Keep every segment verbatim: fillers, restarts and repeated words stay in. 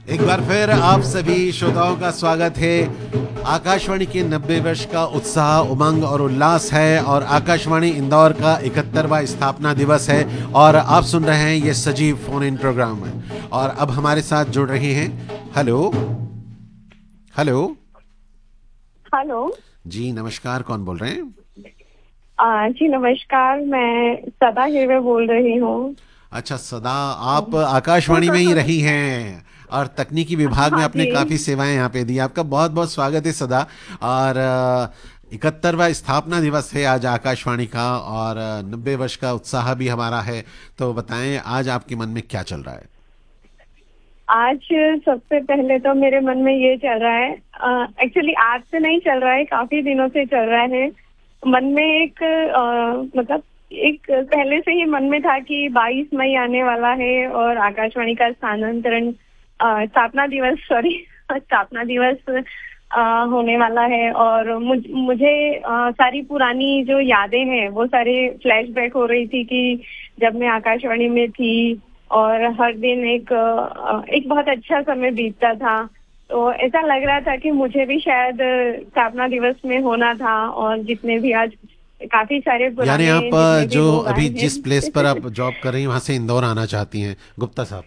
एक बार फिर आप सभी श्रोताओं का स्वागत है। आकाशवाणी के नब्बे वर्ष का उत्साह, उमंग और उल्लास है और आकाशवाणी इंदौर का इकहत्तरवां स्थापना दिवस है और आप सुन रहे हैं ये सजीव फोन इन प्रोग्राम में। और अब हमारे साथ जुड़ रहे हैं। हेलो हेलो हेलो जी, नमस्कार। कौन बोल रहे हैं? आ, जी नमस्कार, मैं सदा हिरवे बोल रही हूँ। अच्छा सदा, आप आकाशवाणी में ही रही हैं और तकनीकी विभाग में हाँ आपने जी। काफी सेवाएं यहाँ पे दी। आपका बहुत बहुत स्वागत है सदा। और इकहत्तरवां स्थापना दिवस है आज आकाशवाणी का और नब्बे वर्ष का उत्साह भी हमारा है। तो बताएं आज आपके मन में क्या चल रहा है? आज सबसे पहले तो मेरे मन में ये चल रहा है, एक्चुअली आज से नहीं चल रहा है, काफी दिनों से चल रहा है। मन में एक आ, मतलब एक पहले से ही मन में था कि बाईस मई आने वाला है और आकाशवाणी का स्थानांतरण स्थापना दिवस सॉरी स्थापना दिवस आ, होने वाला है। और मुझ, मुझे आ, सारी पुरानी जो यादें हैं वो सारे फ्लैशबैक हो रही थी कि जब मैं आकाशवाणी में थी और हर दिन एक एक बहुत अच्छा समय बीतता था। तो ऐसा लग रहा था कि मुझे भी शायद स्थापना दिवस में होना था। और जितने भी आज काफी सारे यानी आप जो अभी जिस प्लेस पर आप हैं जॉब कर रही हैं वहां से इंदौर आना चाहती हैं, गुप्ता साहब?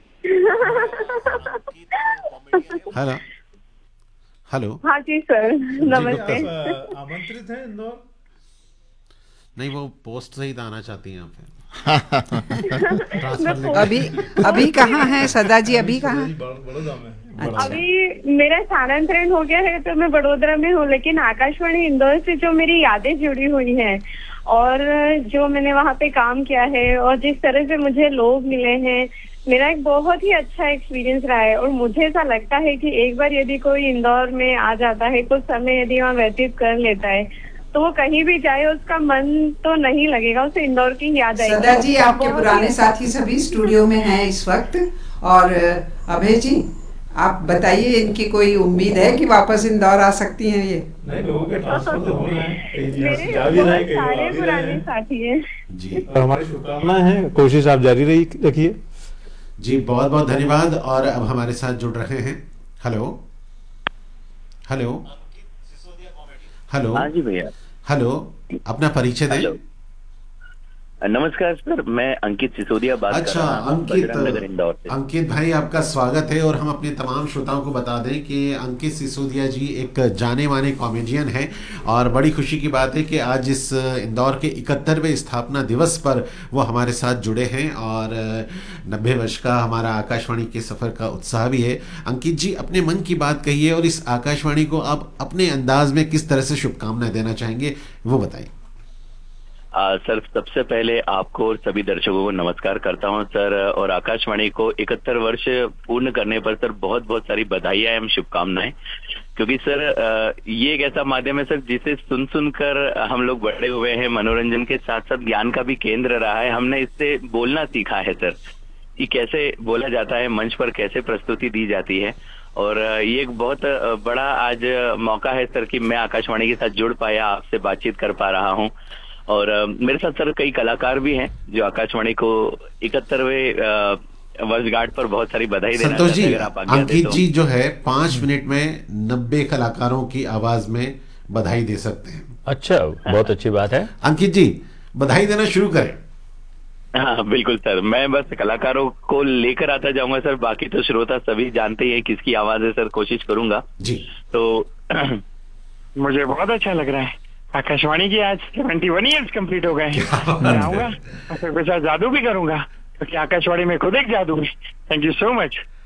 हेलो हेलो हाँ जी सर, नमस्ते। आमंत्रित हैं इंदौर? नहीं, वो पोस्ट से ही तो आना चाहती हैं आप? अभी अभी कहाँ है सदा जी? अभी कहाँ? बड़ौदा में। अच्छा। अभी मेरा स्थानांतरण हो गया है तो मैं बड़ोदरा में हूँ, लेकिन आकाशवाणी इंदौर से जो मेरी यादें जुड़ी हुई हैं और जो मैंने वहाँ पे काम किया है और जिस तरह से मुझे लोग मिले हैं, मेरा एक बहुत ही अच्छा एक्सपीरियंस रहा है। और मुझे ऐसा लगता है कि एक बार यदि कोई इंदौर में आ जाता है, कुछ समय यदि वहाँ व्यतीत कर लेता है, तो वो कहीं भी जाए उसका मन तो नहीं लगेगा, उसे इंदौर की याद आएगी। सदा जी, आपके पुराने साथी सभी स्टूडियो में हैं इस वक्त। और अभय जी, आप बताइए, इनकी कोई उम्मीद है कि वापस इंदौर आ सकती हैं ये? नहीं, लोगों के ट्रांसफर तो हो रहे हैं, कई जगह मेरे से जा भी रहे हैं, बहुत कई लोग आ सारे भी रहे पुराने हैं। साथी हैं जी, हमारी शुभकामनाएं हैं, कोशिश आप जारी रही रखिए। जी बहुत बहुत धन्यवाद। और अब हमारे साथ जुड़ रहे हैं। हेलो हेलो हेलो हाँ जी भैया। हेलो, अपना परिचय दें। हेलो, नमस्कार सर, मैं अंकित सिसोदिया बात अच्छा कर रहा हूँ, अंकित, बजरंग नगर इंदौर से। अंकित भाई आपका स्वागत है। और हम अपने तमाम श्रोताओं को बता दें कि अंकित सिसोदिया जी एक जाने माने कॉमेडियन हैं और बड़ी खुशी की बात है कि आज इस इंदौर के इकहत्तरवें स्थापना दिवस पर वो हमारे साथ जुड़े हैं और नब्बे वर्ष का हमारा आकाशवाणी के सफ़र का उत्साह भी है। अंकित जी, अपने मन की बात कहिए और इस आकाशवाणी को आप अपने अंदाज में किस तरह से शुभकामनाएं देना चाहेंगे वो बताइए। आ, सर, सबसे पहले आपको और सभी दर्शकों को नमस्कार करता हूं सर, और आकाशवाणी को इकहत्तर वर्ष पूर्ण करने पर सर बहुत बहुत सारी बधाइयां एवं शुभकामनाएं। क्योंकि सर ये एक ऐसा माध्यम है सर जिसे सुन सुनकर हम लोग बड़े हुए हैं, मनोरंजन के साथ साथ ज्ञान का भी केंद्र रहा है। हमने इससे बोलना सीखा है सर, कि कैसे बोला जाता है, मंच पर कैसे प्रस्तुति दी जाती है। और ये एक बहुत बड़ा आज मौका है सर कि मैं आकाशवाणी के साथ जुड़ पाया, आपसे बातचीत कर पा रहा हूँ। और मेरे साथ सर कई कलाकार भी हैं जो आकाशवाणी को इकहत्तरवें वर्षगांठ पर बहुत सारी बधाई देना संतोष जी, अगर आप आज्ञा दें अंकित तो। जी जो है पांच मिनट में नब्बे कलाकारों की आवाज में बधाई दे सकते हैं। अच्छा, बहुत अच्छी बात है। अंकित जी, बधाई देना शुरू करें। हाँ बिल्कुल सर, मैं बस कलाकारों को लेकर आता जाऊंगा सर, बाकी तो श्रोता सभी जानते ही है किसकी आवाज है सर, कोशिश करूंगा जी। तो मुझे बहुत अच्छा लग रहा है, आकाशवाणी की आज इकहत्तर इयर्स कंप्लीट हो गए हैं। मैं आऊंगा और फिर कुछ जादू भी करूंगा, क्योंकि आकाशवाणी में खुद एक जादू है। Thank you so much.